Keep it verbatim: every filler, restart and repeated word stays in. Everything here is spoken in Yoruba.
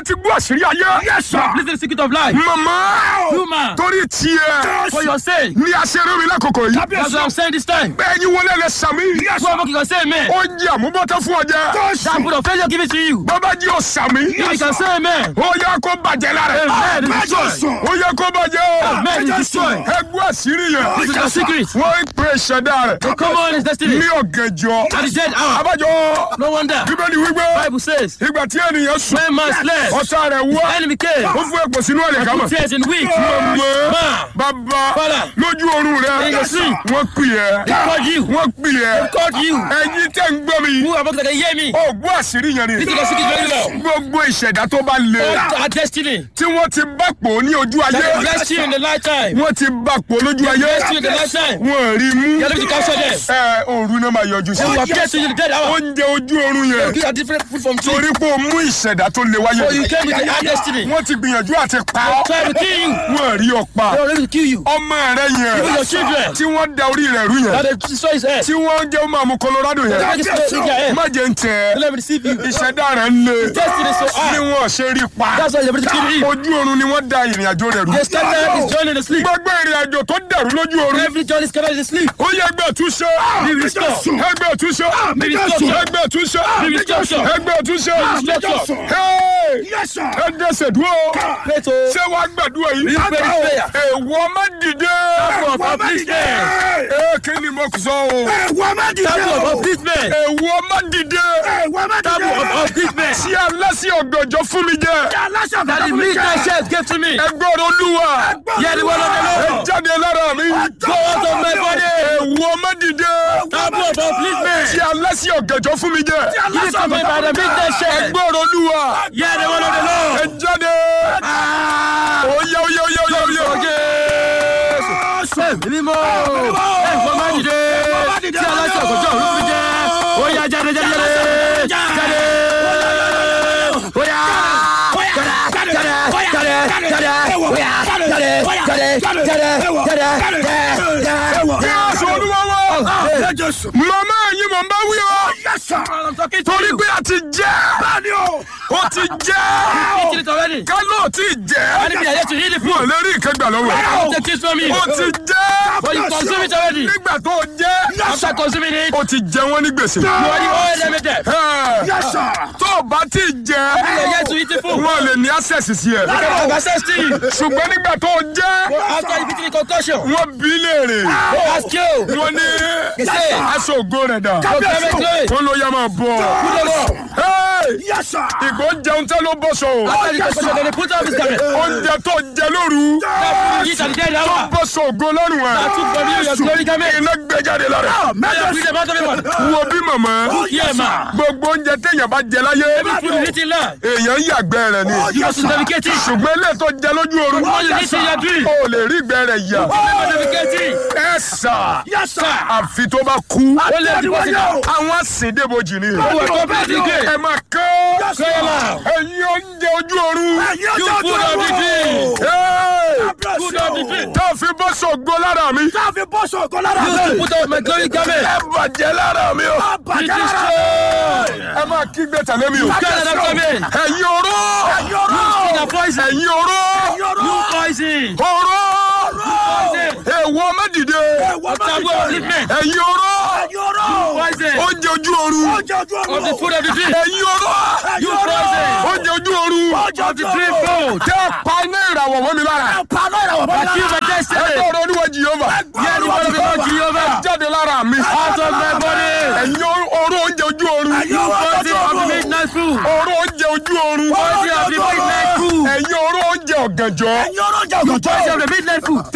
ti gbọ́ àṣírí ayé. Yes, sir. Listen to the secret of life. Màmá. Human. Torí tiẹ̀. For your sake. Ní aṣeré mi lákòókò yìí. That's what I'm saying this time. Bẹ́ẹ̀ ni wọlé lẹ sàmí. Yes, Go and say amen. Ó jẹ́ àmúbọ́tọ́ fún ọjà. That put of failure give it to you. Bàbá jí o sàmí. If you can say amen. Ó yẹ kó bàjẹ́ lára. Amen is destroyed. Ó yẹ kó bàjẹ́. Amen is destroyed. Ẹ gbọ́ àṣírí yẹn. This is the secret. Wọ́n ń pè ṣẹ̀dá rẹ̀. The common is destiny. Ní ọ̀gànjọ́. At the dead hour. Abájọ́. No wonder. Bíbélì wípé. Bible says. Ìgbà tí ènìyàn sùn. When man slept. Ọ̀tá rẹ̀ wá. Enemy came. Ó fún ẹ̀pọ̀ sínú ẹ̀lẹ̀ And kámọ̀. put tears in weeks. Mọ̀mọ́. Man. Bàbá. Father. Lójú oorun rẹ̀. In your sleep. Wọ́n pè ẹ́. They called you. Wọ́n pè ẹ́. They called you. Ẹ̀yin tẹ́ ń gbọ́ mi. Who are about to hear me? Ó gbọ́ àṣírí yẹn ni. This is the secret very well. Gbogbo ìṣẹ̀dá tó bá le. All our destiny. Tí wọ́n ti bá pò ní ojú ayé. That bless you in the lifetime. Wọ́n ti bá pò lójú ayé. Bless you in the lifetime. Wọ́n rí mú. You are looking to capture them. Ẹ òru náà máa yọjú sí. They will appear to you in the dead hour. Oúnjẹ ojú oorun yẹn. These are different food from tree. Torí pé o mú ìṣẹ̀dá tó le wáyé. So you came with our destiny. Wọ́n ti gbìyànjú àti pa ọ́. Try to kill you. Wọ́n rí ọ pa. They are ready to kill you. Ọmọ rẹ yẹn. Even your children. Tí wọ́n da orí rẹ̀ rú Now yẹn. they destroy his head. Tí wọ́n jẹ́ ó máa mu Colorado They yẹn. make it straight in your head. Má jẹ́ ń tẹ̀. Don't let me deceive you. Ìṣẹ̀dá rẹ̀ ń le. Destiny is so Bí hard. wọ́n ṣe rí pa. That's why they're ready to kill him. Ojú oorun ni wọ́n da ìrìn àjò rẹ̀ rú. They started his journey in the sleep. Gbogbo ìrìn àjò tó dàrú lójú oorun. Every journey is scattered in the sleep. Ó yẹ ẹgbẹ́ òtúnṣe. Be restored. Ẹgbẹ́ òtúnṣe. Be restored. Ẹgbẹ́ òtúnṣe. Be restored. Ẹgbẹ́ òtúnṣe. restored. Hey! Yes, sir. Ẹ dẹ́sẹ̀ dúró. Pray to Ṣé wàá gbàdúrà yìí? you pray this prayer. Èèwọ̀ má dìde. Table of upliftment. Ee kí ni mo sọ o? Ẹ̀wọ̀n má dìde. Table of upliftment. Èèwọ̀ má dìde. Ẹ̀wọ̀n má dìde. Table of upliftment. Tí aláṣẹ ọ̀gànjọ́ fún mi jẹ. Aláṣà That the midnight chef gave to me. Ẹgbọ́n Olúwa. Hear the word of the Ẹ Lord. jáde lára mi. Go out of my body. Èèwọ̀ má dìde. Table of upliftment. Tí aláṣẹ ọ̀gànjọ́ fún mi jẹ. Give it to me by the midnight chef. Ẹgbọ́n Olúwa. Hear the word of the Ẹ Lord. jáde. Oyè oyè oyè oyè oyè. Mímọ́ ẹ̀fọ́ máa dìde tí aláṣẹ ọ̀gọ́jọ́ òru fi jẹ́ ó yá jáde jáde jáde jáde ó yá jáde jáde jáde jáde ó yá jáde jáde jáde jáde jáde. Jésù Olúwa wa. Màmá yín mọ̀ ń bá wí o. Yes, sir. Torí pé a ti jẹ́. Báni o. Ó ti jẹ́. Kálọ̀ ti jẹ́. Wọ́n lè rí ìkẹgbà lọ́wọ́ ẹ̀. Ó ti jẹ́. But you consume it already. Nígbà tó jẹ́. After consuming it, Ó ti jẹ wọ́n ní gbèsè. you already owe them a debt. Ẹ̀, Yes, sir. Tó o bá ti jẹ́. You are yet to eat the food. Wọ́n lè ní access sí ẹ. They can have access to you. Ṣùgbọ́n nígbà tó jẹ́. After you beat the concussion, Wọ́n bí léèrè. they ask you. Wọ́n ní They say, aṣọ ògo rẹ̀ dà. "Go come and do it." Wọ́n ló yá máa bọ̀. Put them up. Hey! Yes, sir. Ìgbó jẹun tẹ́ ló bọ́ sọ o. After the concussion, then they put up his garment. Oúnjẹ tó jẹ lóru. That eat at the dead Tó hour. bọ́ sọ ògo lọ́rùn ẹ̀. That took from you your glory garment. Iná gbé jáde lára. Now you bring them out of it. Wo bí màmá. Yeah, man. Gbogbo oúnjẹ téèyàn bá jẹ láyé. Every food you eat in life, Èèyàn yàgbẹ́ rẹ̀ ni. you must navigate it. Ṣùgbọ́n ilé tó jẹ lójú oorun. All you eat in your dream, O lè rí ìgbẹ́ rẹ̀ yà. you must navigate it. Ẹ sà. Yes, sir. Àfi tó bá kú. Only the person that Àwọn àsìndébojì ni. who are completely great. Ẹ máa kọ́. Say aloud. Ẹ̀yin oúnjẹ ojú oorun. You food of the dream. Hey! Food of the dream. Tá a fi bọ́ sọ̀gbọ́ lára mi. Káfí bọ́sọ̀ ọ̀gọ́ lára You mi. to put out my glory garment. Ẹ bàjẹ́ lára mi o. It is destroyed. Ẹ máa kígbe tẹ̀lé mi o. Canada come in. Ẹ̀yin oró. You the poison. Ẹ̀yin oró. You poison. Oró. Poison. Èèwọ̀ má dìde. Table of upliftment. Ẹ̀yin oró. Poison. Oúnjẹ ojú oorun. Of the food of the dream. Ẹ̀yin oró. You poison. Oúnjẹ ojú oorun. Of the dream food. Tẹ́ ẹ pa iná ìràwọ̀ mọ́ mi lára. That kill my Ẹ destiny. tọrọ oníwọ̀ Jèhófà. Hear the word of the Lord Jehovah. Jáde lára mi. Out of my body. Ẹ̀yin oró oúnjẹ ojú oorun. You poison of the midnight food. Oró oúnjẹ ojú oorun. Poison of the midnight food. Ẹ̀yin oró oúnjẹ ọ̀gànjọ́. You poison of the midnight food.